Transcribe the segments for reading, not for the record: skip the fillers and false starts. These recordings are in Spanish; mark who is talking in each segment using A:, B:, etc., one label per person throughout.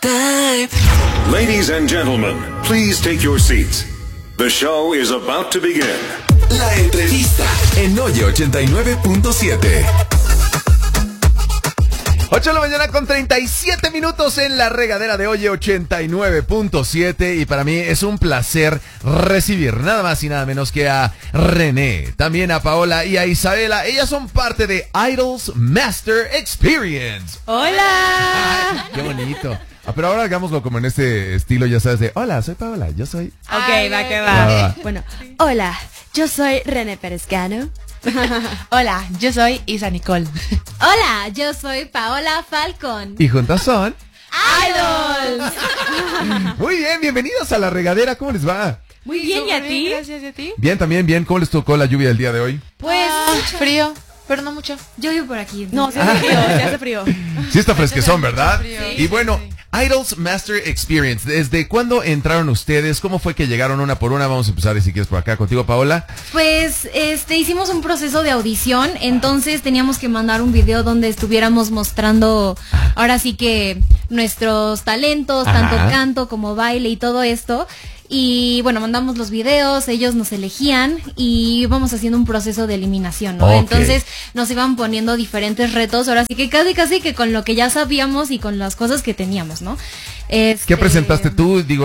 A: Ladies and gentlemen, please take your seats. The show is about to begin.
B: La entrevista en Oye 89.7.
C: 8 de la mañana con 37 minutos en la regadera de Oye 89.7 y para mí es un placer recibir nada más y nada menos que a René, también a Paola y a Isabela. Ellas son parte de Idols Master Experience.
D: ¡Hola!
C: Ay, qué bonito. Pero ahora hagámoslo como en este estilo, ya sabes, de hola, soy Paola, yo soy...
D: Ok, va que va. Bueno, hola, yo soy René Pérez Cano.
E: Hola, yo soy Isa Nicole.
D: Hola, yo soy Paola Falcón.
C: Y juntas son...
D: ¡Idols!
C: Muy bien, bienvenidos a la regadera, ¿cómo les va?
D: Muy bien, ¿y a ti?
E: Gracias, ¿y a ti?
C: Bien, también bien, ¿cómo les tocó la lluvia el día de hoy?
D: Pues,
E: Frío, pero no mucho.
D: yo vivo por aquí.
E: No, se hace frío.
C: Sí está fresquezón, ¿verdad?
E: Sí,
C: Y bueno, Idols Master Experience, ¿desde cuándo entraron ustedes? ¿Cómo fue que llegaron una por una? Vamos a empezar, si quieres, por acá contigo, Paola.
D: Pues, hicimos un proceso de audición, entonces teníamos que mandar un video donde estuviéramos mostrando, ahora sí que, nuestros talentos, tanto canto como baile y todo esto. Y bueno, mandamos los videos, ellos nos elegían y íbamos haciendo un proceso de eliminación, ¿no?
C: Okay.
D: Entonces nos iban poniendo diferentes retos, ahora sí que casi que con lo que ya sabíamos y con las cosas que teníamos, ¿no?
C: ¿Qué presentaste tú? Digo,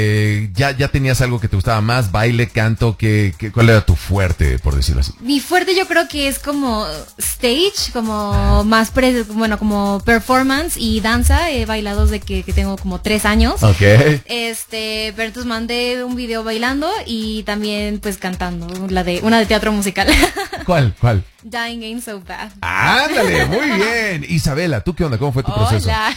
C: ya tenías algo que te gustaba más, baile, canto, ¿cuál era tu fuerte, por decirlo así?
D: Mi fuerte yo creo que es como stage, como más, como performance y danza. He bailado desde que tengo como 3 años.
C: Ok.
D: Pero entonces mandé un video bailando y también pues cantando, una de teatro musical.
C: ¿Cuál?
D: Dying Ain't So Bad.
C: Ándale, muy bien. Isabela, ¿tú qué onda? ¿Cómo fue tu proceso?
E: Hola.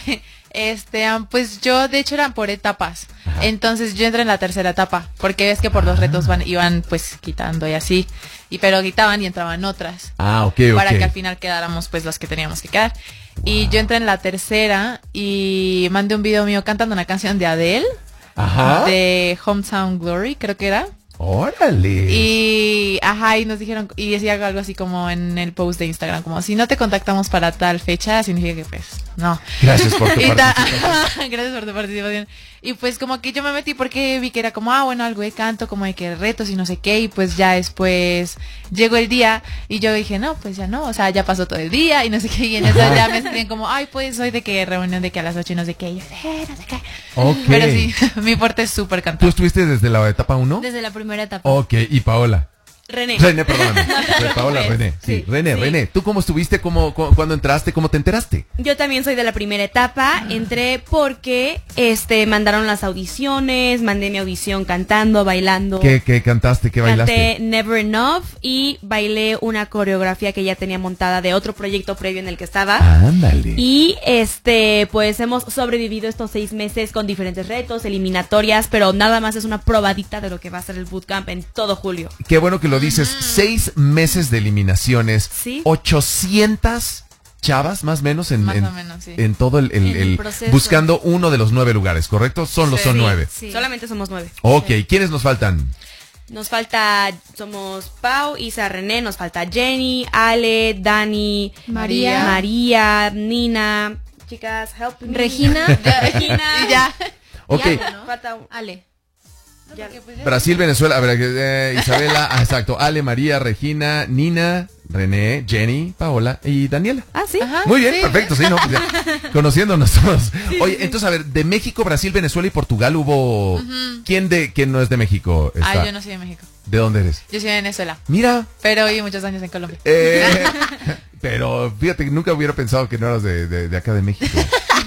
E: Pues yo de hecho eran por etapas. Ajá. Entonces yo entré en la tercera etapa, porque ves que por los retos iban pues quitando y así, pero quitaban y entraban otras.
C: Ok.
E: Para que al final quedáramos pues los que teníamos que quedar. Wow. Y yo entré en la tercera y mandé un video mío cantando una canción de Adele. Ajá. De Hometown Glory, creo que era.
C: ¡Órale!
E: Y nos dijeron, y decía algo así como en el post de Instagram, como si no te contactamos para tal fecha, significa que pues no.
C: Gracias por tu participación.
E: Gracias por tu participación. Y pues como que yo me metí porque vi que era como, bueno, algo de canto, como de que retos y no sé qué, y pues ya después llegó el día y yo dije, no, pues ya no, o sea, ya pasó todo el día y no sé qué, y en eso ya me escribían como, pues hoy de que reunión de que a las 8 y no sé qué, y yo, no sé qué.
C: Ok.
E: Pero sí, mi fuerte es súper cantar.
C: ¿Tú estuviste desde la etapa 1?
D: Desde la primera etapa.
C: Ok, y Paola.
D: René,
C: perdóname. Paola, René. Sí, René, ¿tú cómo estuviste? ¿Cuándo entraste? ¿Cómo te enteraste?
F: Yo también soy de la primera etapa. Entré porque mandaron las audiciones, mandé mi audición cantando, bailando.
C: ¿Qué cantaste? ¿Qué bailaste?
F: Canté Never Enough y bailé una coreografía que ya tenía montada de otro proyecto previo en el que estaba.
C: Ándale.
F: Y pues hemos sobrevivido estos 6 meses con diferentes retos, eliminatorias, pero nada más es una probadita de lo que va a ser el bootcamp en todo julio.
C: Qué bueno que lo dices, 6 meses de eliminaciones,
F: ¿sí?
C: 800 chavas, más o menos,
E: sí.
C: En todo el
D: proceso.
C: Buscando uno de los 9 lugares, ¿correcto? Son 9.
F: Sí. Solamente somos 9.
C: Ok, ¿quiénes nos faltan?
F: Somos Pau, Isa, René, nos falta Jenny, Ale, Dani, María, Nina, chicas, help me.
D: Regina.
F: Y ya.
C: Ok.
D: Y Ale, ¿no?
F: Falta
D: Ale.
C: Brasil, Venezuela, a ver, Isabela, exacto, Ale, María, Regina, Nina, René, Jenny, Paola y Daniela.
F: Sí.
E: Ajá,
C: muy bien,
E: sí.
C: perfecto, sí, ¿no? Pues ya, conociéndonos todos. Oye, entonces, a ver, de México, Brasil, Venezuela y Portugal hubo... ¿Quién no es de México está?
E: Yo no soy de México.
C: ¿De dónde eres?
E: Yo soy de Venezuela.
C: Mira.
E: Pero viví muchos años en Colombia.
C: Pero fíjate, nunca hubiera pensado que no eras de acá de México.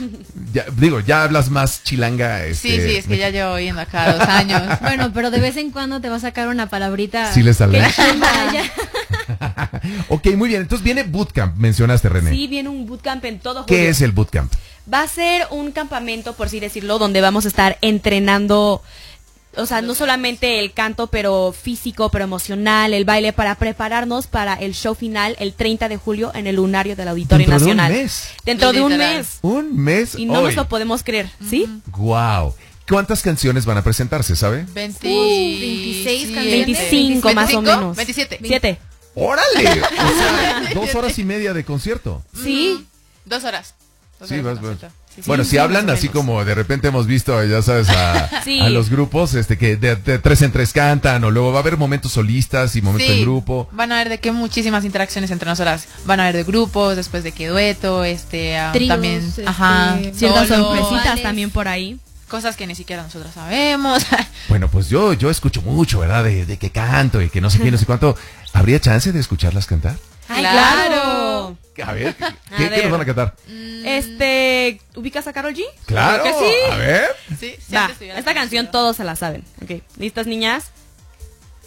C: Ya hablas más chilanga.
E: Sí, es que ya llevo viviendo acá 2 años.
D: Bueno, pero de vez en cuando te va a sacar una palabrita.
C: Sí le sale.
D: Vaya.
C: Ok, muy bien. Entonces viene bootcamp, mencionaste, René.
F: Sí, viene un bootcamp en todo julio.
C: ¿Qué es el bootcamp?
F: Va a ser un campamento, por así decirlo, donde vamos a estar entrenando, o sea, no solamente el canto, pero físico, pero emocional, el baile, para prepararnos para el show final el 30 de julio en el Lunario del Auditorio Nacional.
C: ¿Dentro de un mes?
F: Dentro de un mes.
C: Un mes
F: Y no
C: hoy.
F: nos lo podemos creer, ¿sí?
C: Guau. ¿Cuántas canciones van a presentarse, sabe?
D: 26 canciones.
F: 25 más o menos.
E: 27.
F: 7.
C: ¡Órale! O sea, 2 horas y media de concierto.
F: Sí.
E: 2 horas.
C: Sí, vas. Bueno, si hablan
F: más o
C: así
F: menos.
C: como de repente hemos visto, ya sabes,
F: Sí.
C: a los grupos que de 3 en 3 cantan, o luego va a haber momentos solistas y momentos en grupo.
E: Van a ver de que muchísimas interacciones entre nosotras. Van a ver de grupos, después de que dueto,
D: Tríos,
E: también, ajá,
F: Ciertas
E: solos,
F: sorpresitas
D: Vales.
F: también por ahí.
E: cosas que ni siquiera nosotras sabemos.
C: Bueno, pues yo escucho mucho, ¿verdad? De que canto y que no sé qué, no sé cuánto. ¿Habría chance de escucharlas cantar?
F: ¡Ay,
E: Claro.
F: claro!
C: A ver,
F: A
C: ¿qué
F: ver.
C: nos van a cantar?
F: ¿Ubicas a Karol G?
C: Claro,
F: Creo que sí.
C: a ver.
E: Sí, sí,
F: Va,
E: antes estuviera
F: esta
E: la
F: canción todos se la saben. Ok, ¿listas, niñas?